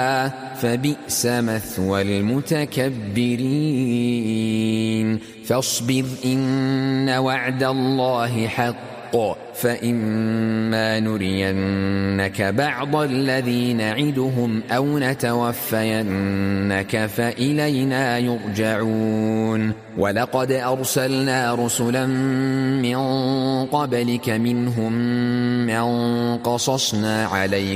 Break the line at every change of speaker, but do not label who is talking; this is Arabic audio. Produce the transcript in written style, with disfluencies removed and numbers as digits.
فبئس مثوى المتكبرين فاصبر إن وعد الله حق فإما نرينك بعض الذي نعدهم أو نتوفينك فإلينا يرجعون ولقد أرسلنا رسلا من قبلك منهم من قصصنا عليك